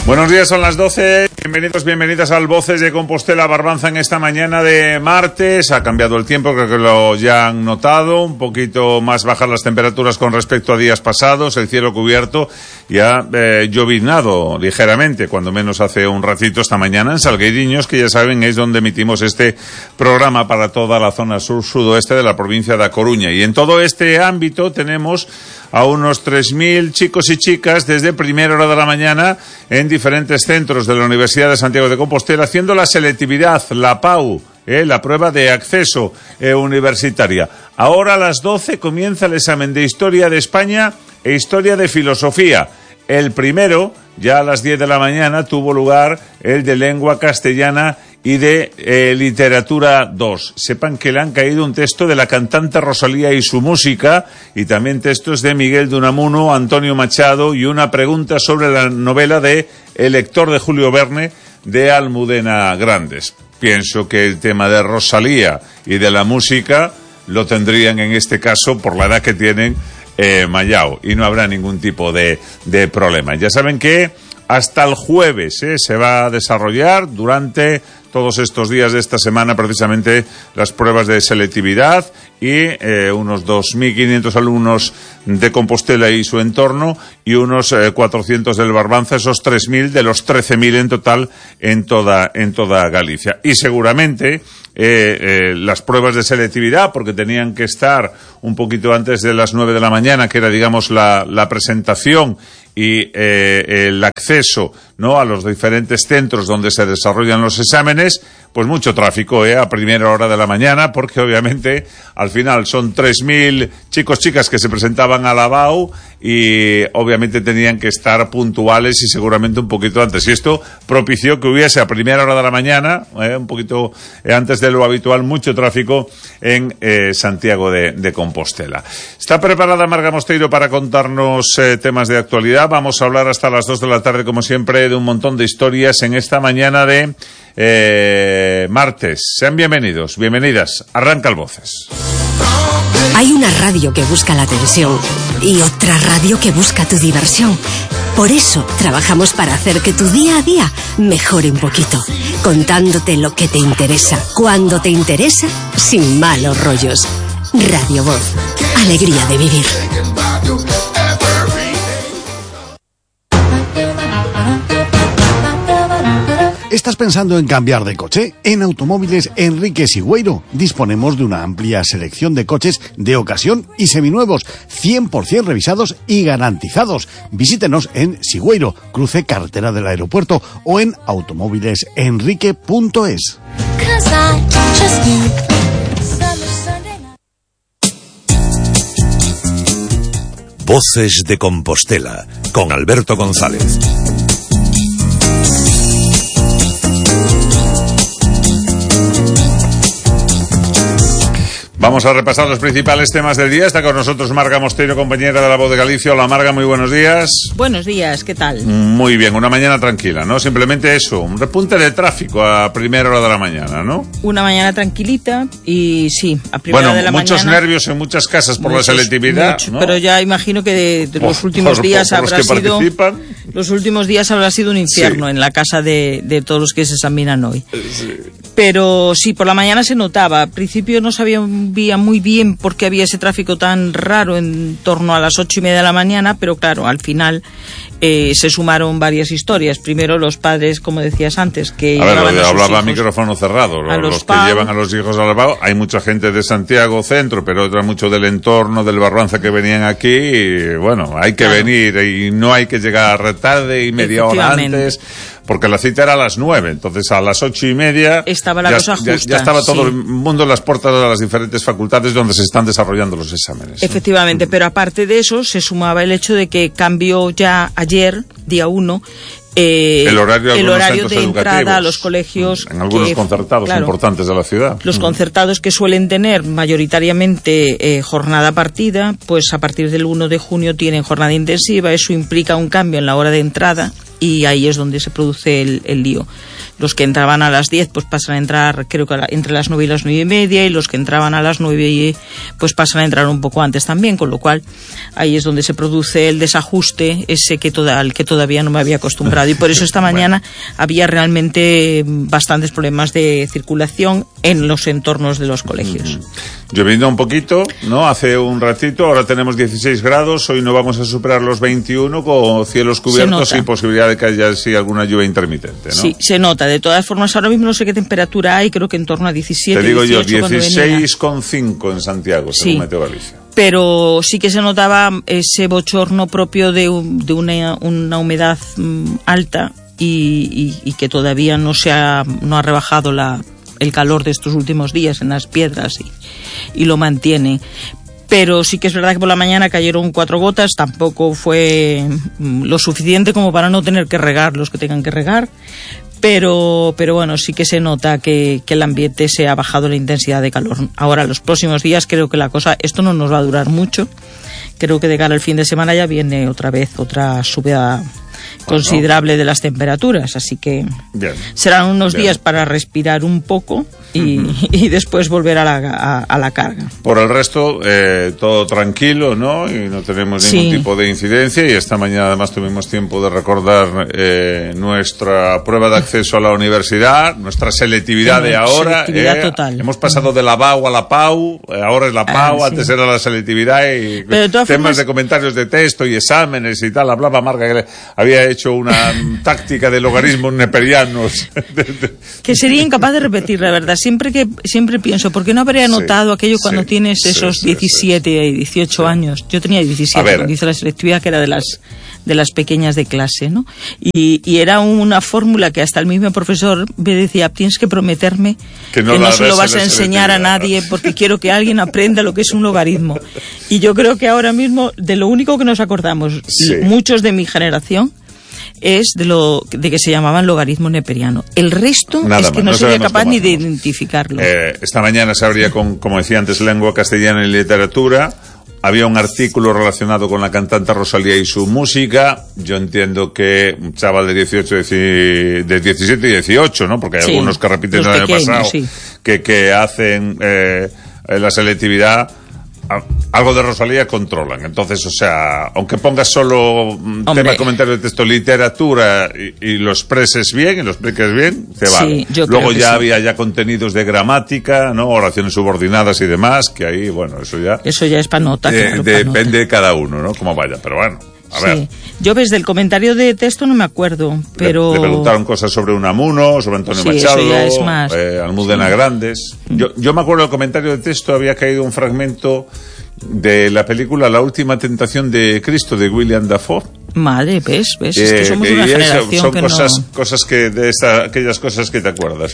Buenos días, son las 12. Bienvenidos, bienvenidas al Voces de Compostela Barbanza en esta mañana de martes. Ha cambiado el tiempo, creo que lo ya han notado. Un poquito más bajas las temperaturas con respecto a días pasados. El cielo cubierto y ha lloviznado ligeramente, cuando menos hace un ratito esta mañana en Salgueiriños, que ya saben es donde emitimos este programa para toda la zona sur-sudoeste de la provincia de A Coruña. Y en todo este ámbito tenemos a unos 3.000 chicos y chicas desde primera hora de la mañana en diferentes centros de la Universidad de Santiago de Compostela haciendo la selectividad, la PAU, la prueba de acceso universitaria. Ahora a las 12 comienza el examen de Historia de España e Historia de Filosofía. El primero, ya a las 10 de la mañana, tuvo lugar el de Lengua Castellana y de Literatura 2. Sepan que le han caído un texto de la cantante Rosalía y su música, y también textos de Miguel de Unamuno, Antonio Machado, y una pregunta sobre la novela de El lector de Julio Verne, de Almudena Grandes. Pienso que el tema de Rosalía y de la música lo tendrían en este caso, por la edad que tienen, Mayao, y no habrá ningún tipo de problema. Ya saben que hasta el jueves se va a desarrollar durante todos estos días de esta semana precisamente las pruebas de selectividad y unos 2.500 alumnos de Compostela y su entorno y unos 400 del Barbanza, esos 3.000 de los 13.000 en total en toda Galicia. Y seguramente las pruebas de selectividad, porque tenían que estar un poquito antes de las 9 de la mañana, que era, digamos, la presentación y el acceso, ¿no?, a los diferentes centros donde se desarrollan los exámenes, pues mucho tráfico a primera hora de la mañana, porque obviamente al final son 3.000 chicos, chicas que se presentaban a la BAU y obviamente tenían que estar puntuales y seguramente un poquito antes. Y esto propició que hubiese a primera hora de la mañana, un poquito antes de lo habitual, mucho tráfico en Santiago de Compostela. Está preparada Marga Mosteiro para contarnos temas de actualidad. Vamos a hablar hasta las 2 de la tarde, como siempre, de un montón de historias en esta mañana de martes. Sean bienvenidos, bienvenidas. Arranca el Voces. Hay una radio que busca la atención y otra radio que busca tu diversión. Por eso trabajamos para hacer que tu día a día mejore un poquito, contándote lo que te interesa, cuando te interesa, sin malos rollos. Radio Voz, alegría de vivir. ¿Estás pensando en cambiar de coche? En Automóviles Enrique Sigüeiro disponemos de una amplia selección de coches de ocasión y seminuevos, 100% revisados y garantizados. Visítenos en Sigüeiro, cruce carretera del aeropuerto, o en automóvilesenrique.es. Voces de Compostela, con Alberto González. Vamos a repasar los principales temas del día. Está con nosotros Marga Mosteiro, compañera de La Voz de Galicia. Hola Marga, muy buenos días. Buenos días, ¿qué tal? Muy bien, una mañana tranquila, ¿no? Simplemente eso, un repunte de tráfico a primera hora de la mañana, ¿no? Una mañana tranquilita y sí, a primera hora de la mañana. Bueno, muchos nervios en muchas casas por la selectividad, ¿no? Pero ya imagino que de los últimos días habrá sido... Los últimos días habrá sido un infierno, sí, en la casa de todos los que se examinan hoy. Sí. Pero sí, por la mañana se notaba. Al principio no sabía muy bien por qué había ese tráfico tan raro en torno a las 8:30 de la mañana, pero claro, al final se sumaron varias historias. Primero los padres, como decías antes, que hablaba a micrófono cerrado, los que llevan a los hijos al BAU. Hay mucha gente de Santiago Centro, pero otra mucho del entorno, del Barbanza, que venían aquí, y bueno, hay que venir y no hay que llegar tarde y media hora antes, porque la cita era a las 9, entonces a las 8:30 estaba la cosa justa. Ya estaba todo el mundo en las puertas de las diferentes facultades donde se están desarrollando los exámenes. Efectivamente, pero aparte de eso se sumaba el hecho de que cambió ya ayer, día 1, el horario de entrada a los colegios. En algunos concertados importantes de la ciudad. Los concertados, que suelen tener mayoritariamente jornada partida, pues a partir del 1 de junio tienen jornada intensiva. Eso implica un cambio en la hora de entrada y ahí es donde se produce el lío. Los que entraban a las 10 pues pasan a entrar, creo que entre las 9 y las 9:30, y los que entraban a las 9 pues pasan a entrar un poco antes también, con lo cual ahí es donde se produce el desajuste ese al que todavía no me había acostumbrado, y por eso esta mañana había realmente bastantes problemas de circulación en los entornos de los colegios. Lloviendo un poquito, ¿no? Hace un ratito, ahora tenemos 16 grados, hoy no vamos a superar los 21 con cielos cubiertos y posibilidad de que haya así alguna lluvia intermitente, ¿no? Sí, se nota. De todas formas, ahora mismo no sé qué temperatura hay, creo que en torno a 17, Te digo 18, yo, 16,5 en Santiago, según Meteo Galicia. Pero sí que se notaba ese bochorno propio de una humedad alta y que todavía no ha rebajado el calor de estos últimos días en las piedras y lo mantiene. Pero sí que es verdad que por la mañana cayeron 4 gotas, tampoco fue lo suficiente como para no tener que regar los que tengan que regar. Pero bueno, sí que se nota que el ambiente se ha bajado la intensidad de calor. Ahora, los próximos días creo que esto no nos va a durar mucho. Creo que de cara al fin de semana ya viene otra subida considerable de las temperaturas, así que serán unos días para respirar un poco y después volver a la carga. Por el resto, todo tranquilo, ¿no? Y no tenemos ningún tipo de incidencia, y esta mañana además tuvimos tiempo de recordar nuestra prueba de acceso a la universidad, nuestra selectividad de ahora. Selectividad total. Hemos pasado de la BAU a la PAU, ahora es la PAU, antes era la selectividad, y temas de comentarios de texto y exámenes y tal. Hablaba Marga que había hecho una táctica de logaritmos neperianos que sería incapaz de repetir, la verdad. Siempre pienso, ¿por qué no habría notado aquello cuando tienes esos 17 y 18 años? Yo tenía 17 cuando hice la selectividad, que era de las pequeñas de clase, ¿no? Y era una fórmula que hasta el mismo profesor me decía, tienes que prometerme que no se lo vas a enseñar a nadie, porque quiero que alguien aprenda lo que es un logaritmo. Y yo creo que ahora mismo, de lo único que nos acordamos, muchos de mi generación, es de que se llamaban logaritmo neperiano. El resto es que no sería capaz ni de identificarlo. Esta mañana se abría con, como decía antes, lengua castellana y literatura. Había un artículo relacionado con la cantante Rosalía y su música. Yo entiendo que un chaval de 17 y 18, ¿no? Porque hay algunos que repiten el año pasado, que hacen la selectividad. Algo de Rosalía controlan. Entonces, o sea, aunque pongas solo tema, comentario de texto, literatura y lo expreses bien y lo expliques bien, te vale. Luego ya había contenidos de gramática, ¿no? Oraciones subordinadas y demás, que ahí, bueno, eso ya es para nota. Depende de cada uno, ¿no? Cómo vaya, pero bueno. A ver. Yo desde el comentario de texto no me acuerdo, pero... Le preguntaron cosas sobre Unamuno, sobre Antonio Machado, Almudena Grandes. Yo me acuerdo del comentario de texto, había caído un fragmento de la película La última tentación de Cristo, de William Dafoe. Madre, ¿ves? Es que somos una generación son cosas que aquellas cosas que te acuerdas.